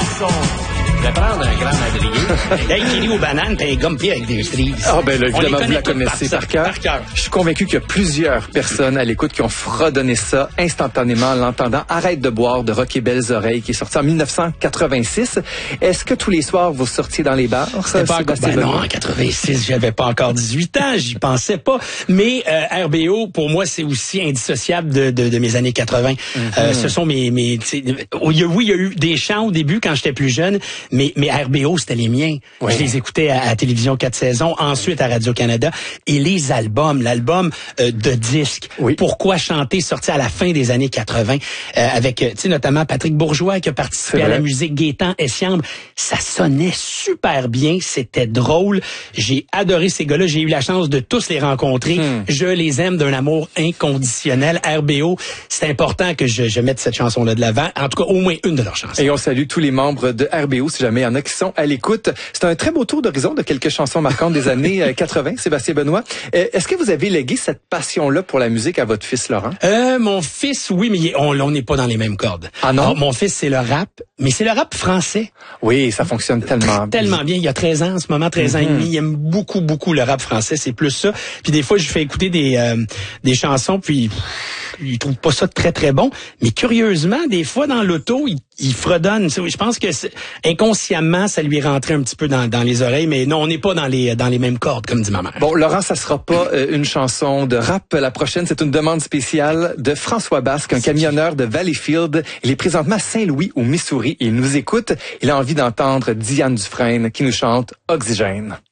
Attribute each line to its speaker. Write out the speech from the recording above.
Speaker 1: Je vais prendre un grand madrier. Hey, kiwi aux bananes, t'as un gomme pied avec des cerises.
Speaker 2: Ah, ben là, évidemment, vous la
Speaker 1: toutes
Speaker 2: connaissez par cœur.
Speaker 1: cœur.
Speaker 2: Je suis convaincu qu'il y a plusieurs personnes à l'écoute qui ont fredonné ça instantanément en l'entendant. Arrête de boire de Rock et Belles Oreilles, qui est sorti en 1986. Est-ce que tous les soirs, vous sortiez dans les bars?
Speaker 1: Non, en 86, j'avais pas encore 18 ans, j'y pensais pas. Mais RBO, pour moi, c'est aussi indissociable de mes années 80. Ce sont mes oui, il y a eu des chants au début quand j'étais plus jeune, mais RBO, c'était les miens. Oui. Je les écoutais à Télévision 4 saisons, ensuite à Radio-Canada. Et les albums, l'album de disques, oui. Pourquoi chanter, sorti à la fin des années 80, avec, tu sais, notamment Patrick Bourgeois qui a participé à la musique, Gaétan Essiambre. Ça sonnait super bien, c'était drôle. J'ai adoré ces gars-là, j'ai eu la chance de tous les rencontrer. Je les aime d'un amour inconditionnel. RBO, c'est important que je mette cette chanson-là de l'avant. En tout cas, au moins une de leurs chansons.
Speaker 2: Et on salue tous les membres de RBO, si jamais il y en a qui sont à l'écoute. C'est un très beau tour d'horizon de quelques chansons marquantes des années 80, Sébastien Benoît. Est-ce que vous avez légué cette passion-là pour la musique à votre fils Laurent?
Speaker 1: Mon fils, oui, mais on n'est pas dans les mêmes cordes.
Speaker 2: Ah non?
Speaker 1: Alors, mon fils, c'est le rap, mais c'est le rap français.
Speaker 2: Oui, ça fonctionne tellement
Speaker 1: bien. Il y a 13 ans, en ce moment, 13 ans et demi. Il aime beaucoup, beaucoup le rap français. C'est plus ça. Puis des fois, je fais écouter des chansons, puis il trouve pas ça très, très bon. Mais curieusement, des fois, dans l'auto, il fredonne. Je pense que inconsciemment, ça lui est rentré un petit peu dans les oreilles, mais non, on n'est pas dans les mêmes cordes, comme dit ma mère.
Speaker 2: Bon, Laurent, ça sera pas une chanson de rap. La prochaine, c'est une demande spéciale de François Basque, un camionneur de Valleyfield. Il est présentement à Saint-Louis, au Missouri. Il nous écoute. Il a envie d'entendre Diane Dufresne qui nous chante Oxygène.